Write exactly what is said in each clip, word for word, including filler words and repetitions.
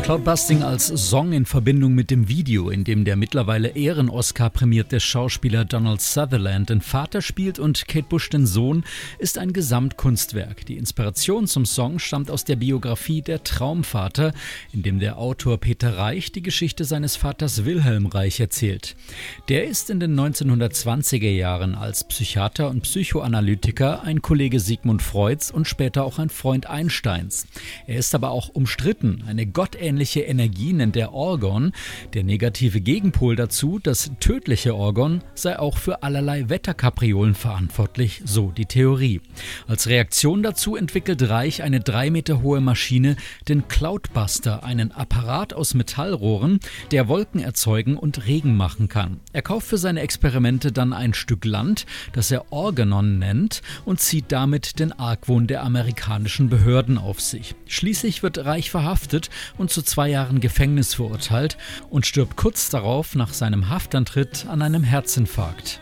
Cloudbusting als Song in Verbindung mit dem Video, in dem der mittlerweile Ehren-Oscar-prämierte Schauspieler Donald Sutherland den Vater spielt und Kate Bush den Sohn, ist ein Gesamtkunstwerk. Die Inspiration zum Song stammt aus der Biografie Der Traumvater, in dem der Autor Peter Reich die Geschichte seines Vaters Wilhelm Reich erzählt. Der ist in den neunzehnhundertzwanziger Jahren als Psychiater und Psychoanalytiker ein Kollege Sigmund Freuds und später auch ein Freund Einsteins. Er ist aber auch umstritten. Eine gottähnliche Energie nennt er Orgon. Der negative Gegenpol dazu, das tödliche Orgon, sei auch für allerlei Wetterkapriolen verantwortlich, so die Theorie. Als Reaktion dazu entwickelt Reich eine drei Meter hohe Maschine, den Cloudbuster, einen Apparat aus Metallrohren, der Wolken erzeugen und Regen machen kann. Er kauft für seine Experimente dann ein Stück Land, das er Organon nennt, und zieht damit den Argwohn der amerikanischen Behörden auf sich. Schließlich wird Reich verhaftet und zu zwei Jahren Gefängnis verurteilt und stirbt kurz darauf nach seinem Haftantritt an einem Herzinfarkt.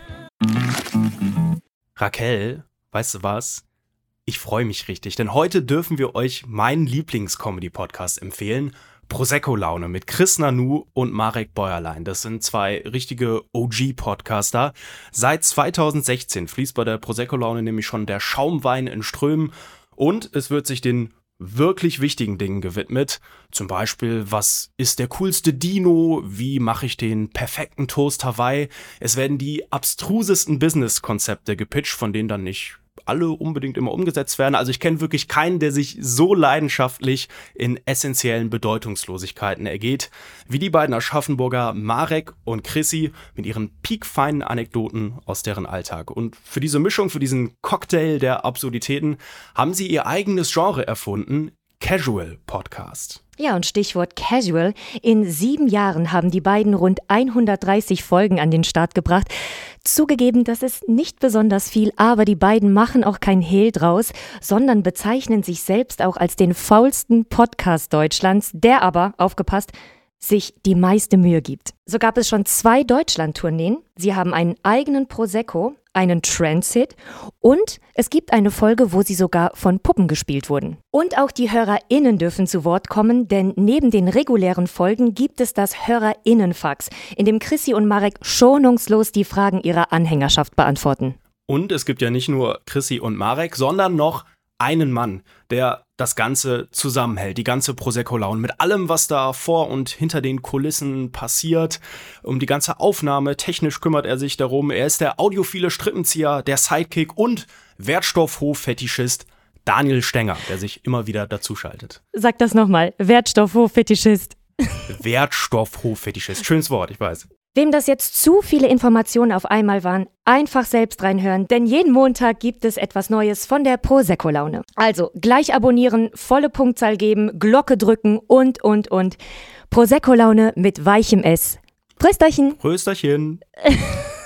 Raquel, weißt du was? Ich freue mich richtig, denn heute dürfen wir euch meinen Lieblings-Comedy-Podcast empfehlen. Prosecco-Laune mit Chris Nanu und Marek Bäuerlein. Das sind zwei richtige O G-Podcaster. Seit zweitausendsechzehn fließt bei der Prosecco-Laune nämlich schon der Schaumwein in Strömen und es wird sich den wirklich wichtigen Dingen gewidmet. Zum Beispiel, was ist der coolste Dino? Wie mache ich den perfekten Toast Hawaii? Es werden die abstrusesten Business-Konzepte gepitcht, von denen dann nicht alle unbedingt immer umgesetzt werden. Also ich kenne wirklich keinen, der sich so leidenschaftlich in essentiellen Bedeutungslosigkeiten ergeht, wie die beiden Aschaffenburger Marek und Chrissy mit ihren piekfeinen Anekdoten aus deren Alltag. Und für diese Mischung, für diesen Cocktail der Absurditäten, haben sie ihr eigenes Genre erfunden, Casual Podcast. Ja, und Stichwort Casual. In sieben Jahren haben die beiden rund hundertdreißig Folgen an den Start gebracht. Zugegeben, das ist nicht besonders viel, aber die beiden machen auch kein Hehl draus, sondern bezeichnen sich selbst auch als den faulsten Podcast Deutschlands, der aber, aufgepasst, sich die meiste Mühe gibt. So gab es schon zwei Deutschland-Tourneen. Sie haben einen eigenen Prosecco, einen Transit und es gibt eine Folge, wo sie sogar von Puppen gespielt wurden. Und auch die HörerInnen dürfen zu Wort kommen, denn neben den regulären Folgen gibt es das HörerInnen-Fax, in dem Chrissy und Marek schonungslos die Fragen ihrer Anhängerschaft beantworten. Und es gibt ja nicht nur Chrissy und Marek, sondern noch einen Mann, der das Ganze zusammenhält, die ganze Prosecco-Laune mit allem, was da vor und hinter den Kulissen passiert. Um die ganze Aufnahme, technisch kümmert er sich darum. Er ist der audiophile Strippenzieher, der Sidekick und Wertstoffhof-Fetischist Daniel Stenger, der sich immer wieder dazuschaltet. Sag das nochmal, Wertstoffhof-Fetischist. Wertstoffhof-Fetischist, schönes Wort, ich weiß. Wem das jetzt zu viele Informationen auf einmal waren, einfach selbst reinhören, denn jeden Montag gibt es etwas Neues von der Prosecco-Laune. Also gleich abonnieren, volle Punktzahl geben, Glocke drücken und, und, und. Prosecco-Laune mit weichem S. Prösterchen! Prösterchen!